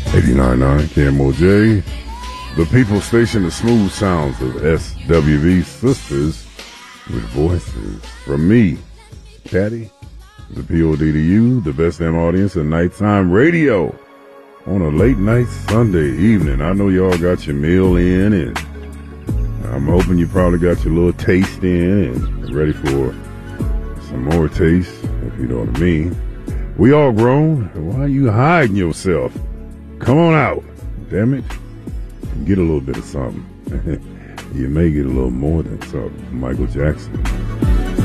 89.9 KMOJ, the people station, the smooth sounds of SWV sisters with voices. From me, Patty, the POD to you, the best damn audience in nighttime radio on a late night Sunday evening. I know y'all got your meal in, and I'm hoping you probably got your little taste in and ready for some more taste, if you know what I mean. We all grown. Why are you hiding yourself? Come on out. Damn it. Get a little bit of something. You may get a little more than something. Michael Jackson.